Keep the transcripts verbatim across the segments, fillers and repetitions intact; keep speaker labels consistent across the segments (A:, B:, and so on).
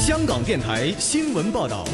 A: 香港电台新闻报道。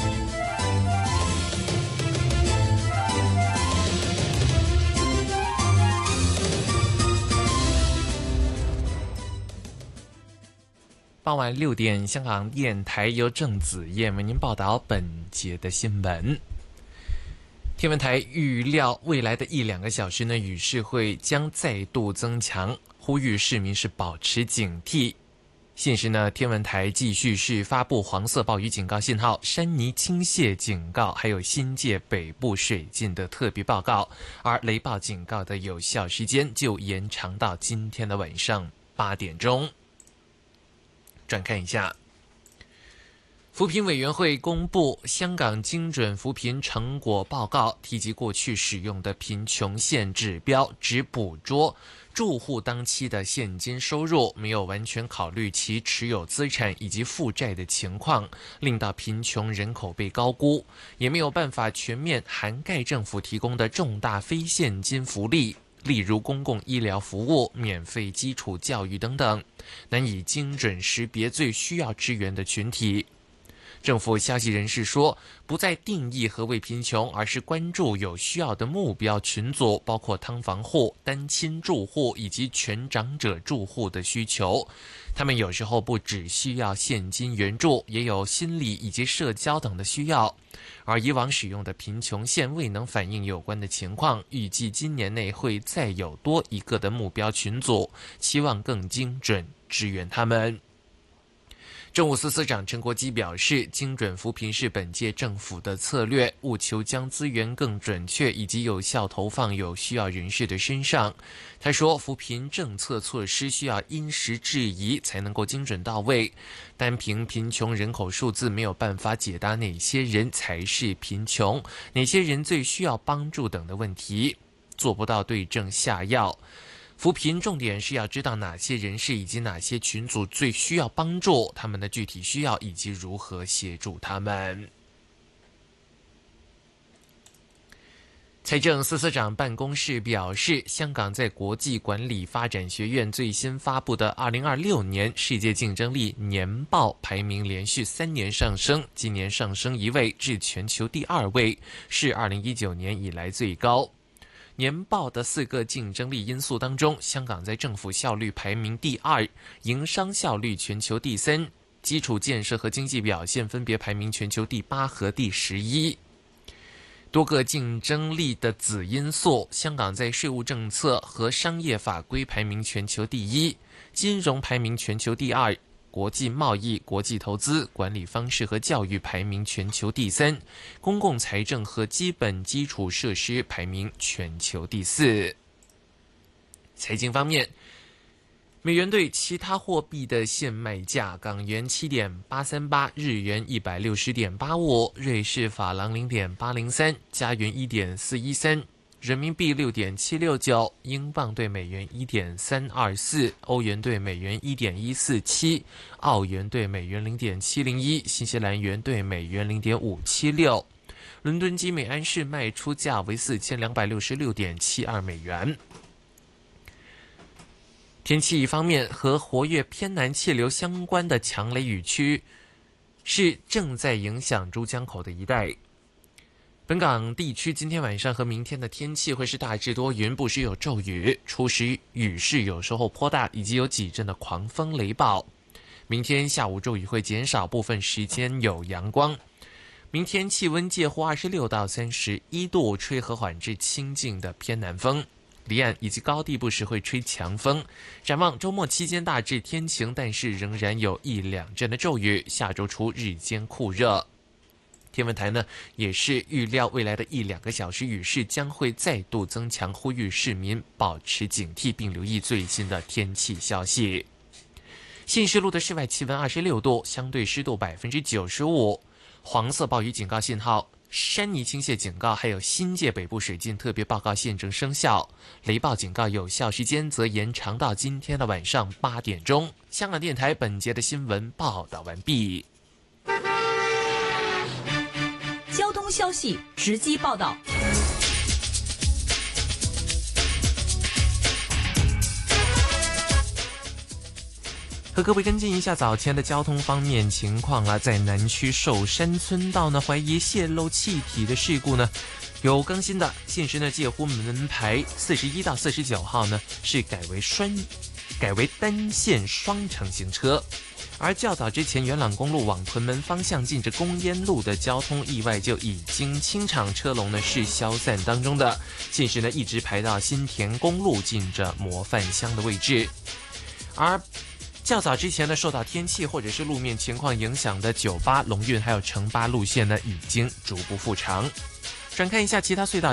B: 傍晚六点，香港电台由郑子燕为您报道本节的新闻。天文台预料未来的一两个小时呢，雨势会将再度增强，呼吁市民是保持警惕。现时呢，天文台继续是发布黄色暴雨警告信号、山泥倾泻警告，还有新界北部水浸的特别报告，而雷暴警告的有效时间就延长到今天的晚上八点钟。转看一下，扶贫委员会公布香港精准扶贫成果报告，提及过去使用的贫穷线指标只捕捉住户当期的现金收入，没有完全考虑其持有资产以及负债的情况，令到贫穷人口被高估，也没有办法全面涵盖政府提供的重大非现金福利，例如公共医疗服务、免费基础教育等等，难以精准识别最需要支援的群体。政府消息人士说，不再定义何谓贫穷，而是关注有需要的目标群组，包括劏房户、单亲住户以及全长者住户的需求。他们有时候不只需要现金援助，也有心理以及社交等的需要。而以往使用的贫穷线未能反映有关的情况，预计今年内会再有多一个的目标群组，期望更精准支援他们。政务司司长陈国基表示，精准扶贫是本届政府的策略，务求将资源更准确以及有效投放有需要人士的身上。他说，扶贫政策措施需要因时制宜，才能够精准到位。单凭贫穷人口数字没有办法解答哪些人才是贫穷，哪些人最需要帮助等的问题，做不到对症下药。扶贫重点是要知道哪些人士以及哪些群组最需要帮助，他们的具体需要以及如何协助他们。财政司司长办公室表示，香港在国际管理发展学院最新发布的二零二六年世界竞争力年报排名连续三年上升，今年上升一位至全球第二位，是二零一九年以来最高。年报的四个竞争力因素当中，香港在政府效率排名第二，营商效率全球第三，基础建设和经济表现分别排名全球第八和第十一。多个竞争力的子因素，香港在税务政策和商业法规排名全球第一，金融排名全球第二，国际贸易、国际投资、管理方式和教育排名全球第三，公共财政和基本基础设施排名全球第四。财经方面，美元对其他货币的现卖价：港元七点八三八，日元一百六十点八五，瑞士法郎零点八零三，加元一点四一三。人民币六点七六九，英镑对美元一点三二四，欧元对美元一点一四七，澳元对美元零点七零一，新西兰元对美元零点五七六。伦敦基美安市卖出价为四千两百六十六点七二美元。天气方面，和活跃偏南气流相关的强雷雨区是正在影响珠江口的一带。本港地区今天晚上和明天的天气会是大致多云，不时有骤雨，初时雨势有时候颇大，以及有几阵的狂风雷暴。明天下午骤雨会减少，部分时间有阳光。明天气温介乎二十六到三十一度，吹和缓至清劲的偏南风，离岸以及高地不时会吹强风。展望周末期间大致天晴，但是仍然有一两阵的骤雨，下周初日间酷热。天文台呢也是预料未来的一两个小时雨势将会再度增强，呼吁市民保持警惕，并留意最新的天气消息。信义路的室外气温二十六度，相对湿度百分之九十五，黄色暴雨警告信号、山泥倾泻警告还有新界北部水浸特别报告现正生效，雷暴警告有效时间则延长到今天的晚上八点钟。香港电台本节的新闻报道完毕。
C: 交通消息直击报道。
B: 和各位跟进一下早前的交通方面情况了。在南区寿山村道呢，怀疑泄漏气体的事故呢有更新的，现时呢介乎门牌四十一到四十九号呢是改为双改为单线双程行车。而较早之前，元朗公路往屯门方向近着公烟路的交通意外就已经清场，车龙呢是消散当中的，现时呢一直排到新田公路近着模范乡的位置。而较早之前呢，受到天气或者是路面情况影响的九八、龙运还有城八路线呢，已经逐步复常。转看一下其他隧道